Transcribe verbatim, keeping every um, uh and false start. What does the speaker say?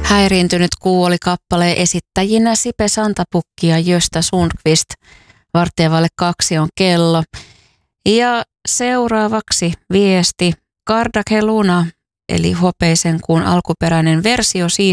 Häiriintynyt kuu oli kappaleen esittäjinä Sipe Santapukki ja Gösta Sundqvist. Varttia vaille kaksi on kello. Ja seuraavaksi viesti. Kardake Luna, eli Hopeisen kuun alkuperäinen versio siis